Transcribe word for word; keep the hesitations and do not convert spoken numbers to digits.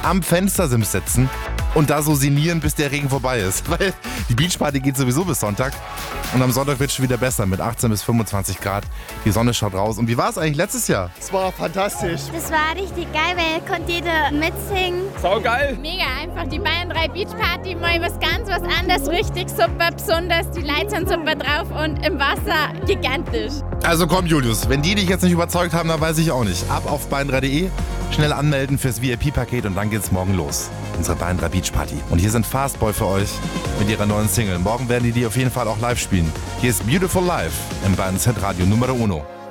am Fenstersims setzen und da so sinnieren, bis der Regen vorbei ist. Weil die Beachparty geht sowieso bis Sonntag. Und am Sonntag wird es schon wieder besser mit achtzehn bis fünfundzwanzig Grad. Die Sonne schaut raus. Und wie war es eigentlich letztes Jahr? Es war fantastisch. Das war richtig geil, weil konnte jeder mitsingen. Sau geil. Mega einfach. Die Bayern drei Beachparty, mal was ganz was anderes. Richtig super, besonders. Die Leute sind super drauf und im Wasser gigantisch. Also komm Julius, wenn die dich jetzt nicht überzeugt haben, dann weiß ich auch nicht. Ab auf bayern drei punkt de, schnell anmelden fürs V I P-Paket und dann geht's morgen los. Unsere Bayern drei Beachparty. Und hier sind Fastboy für euch mit ihrer neuen Single. Morgen werden die die auf jeden Fall auch live spielen. Hier ist Beautiful Life im Bayern Z Radio Numero Uno.